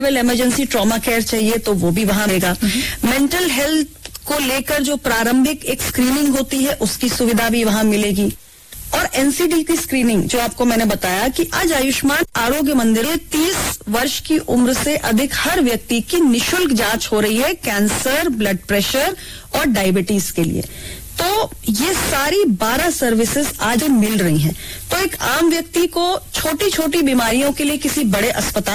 Emergency trauma care चाहिए तो वो भी वहां मिलेगा। मेंटल हेल्थ को लेकर जो प्रारंभिक एक स्क्रीनिंग होती है उसकी सुविधा भी वहां मिलेगी। और एनसीडी की स्क्रीनिंग जो आपको मैंने बताया कि आज आयुष्मान आरोग्य मंदिर में 30 वर्ष की उम्र से अधिक हर व्यक्ति की निशुल्क जांच हो रही है कैंसर, ब्लड प्रेशर और डायबिटीज के लिए। तो ये सारी 12 सर्विसेज आज मिल रही हैं। तो एक आम व्यक्ति को छोटी छोटी बीमारियों के लिए किसी बड़े अस्पताल